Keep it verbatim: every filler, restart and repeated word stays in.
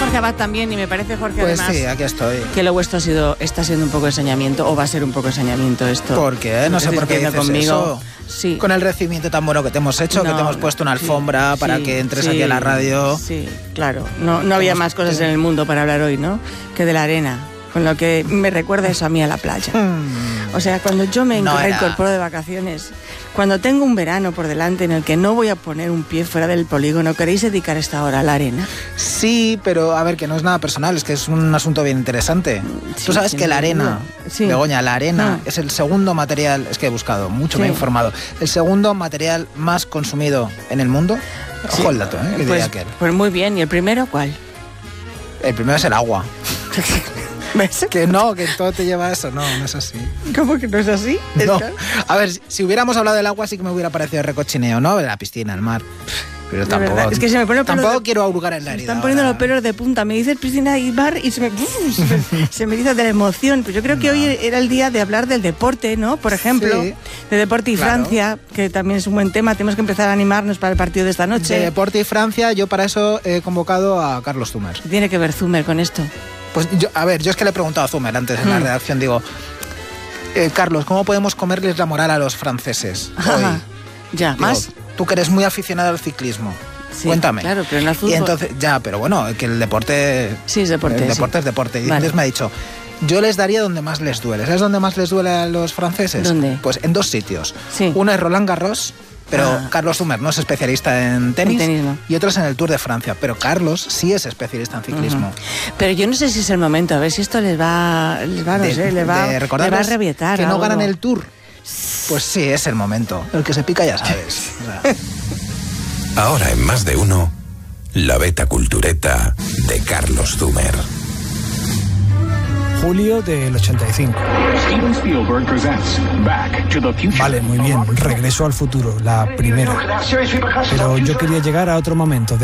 Jorge Abad también, y me parece, Jorge, Pues además, sí, aquí estoy. que lo vuestro ha sido, está siendo un poco de ensañamiento, o va a ser un poco de ensañamiento esto. ¿Por qué? No sé por qué dices conmigo. eso. Sí. Con el recibimiento tan bueno que te hemos hecho, No, que te hemos puesto una alfombra sí, para sí, que entres sí, aquí a la radio. Sí, claro. No, no había más cosas en el mundo para hablar hoy, ¿no? Que de la arena. Con lo que me recuerda eso a mí a la playa. Hmm. O sea, cuando yo me No era. reincorporo de vacaciones, cuando tengo un verano por delante en el que no voy a poner un pie fuera del polígono, ¿queréis dedicar esta hora a la arena? Sí, pero a ver, que no es nada personal, es que es un asunto bien interesante. Sí, Tú sabes sí, que la arena, sí. Begoña, la arena Ah. es el segundo material, es que he buscado mucho, Sí. me he informado, el segundo material más consumido en el mundo. Sí. Ojo el dato, ¿eh? Que Pues, diría aquel. pues muy bien. ¿Y el primero cuál? El primero es el agua. ¿Ves? Que no, que todo te lleva a eso, no, no es así. ¿Cómo que no es así? No. Es que- A ver, si hubiéramos hablado del agua sí que me hubiera parecido recochineo, ¿no? La piscina, el mar. Pero De tampoco, verdad, es que se me pone el pelo tampoco de- quiero ahurgar en la Me herida. están poniendo ahora. los pelos de punta. Me dices piscina y bar y se me, se me, se me eriza de la emoción. Pues yo creo que No. hoy era el día de hablar del deporte, ¿no? Por ejemplo, Sí. de deporte y Claro. Francia, que también es un buen tema. Tenemos que empezar a animarnos para el partido de esta noche. De deporte y Francia, yo para eso he convocado a Carlos Zumer. ¿Qué tiene que ver Zumer con esto? Pues yo, a ver, yo es que le he preguntado a Zumer antes en la Mm. redacción, digo, eh, Carlos, ¿cómo podemos comerles la moral a los franceses hoy? Ajá. Ya, Digo, ¿más? tú que eres muy aficionado al ciclismo, Sí, cuéntame. claro, pero en el fútbol... Y entonces, ya, pero bueno, que el deporte... Sí, es deporte, El sí. deporte es deporte. Y Vale. entonces me ha dicho, yo les daría donde más les duele. ¿Sabes dónde más les duele a los franceses? ¿Dónde? Pues en dos sitios. Sí. Uno es Roland Garros, pero Ah. Carlos Zumer no es especialista en tenis. En tenis no. Y otro es en el Tour de Francia. Pero Carlos sí es especialista en ciclismo. Ujú. Pero yo no sé si es el momento, a ver si esto les va, les va, no De- sé, les va, de les va a recordarles revietar que no algo. ganan el Tour. Pues sí, es el momento. El que se pica ya sabes. O sea, Ahora en Más de Uno, la beta cultureta de Carlos Zumer. Julio del ochenta y cinco. Steven Spielberg presents Back to the Future. Vale, muy bien. Regreso al futuro, la primera. Pero yo quería llegar a otro momento.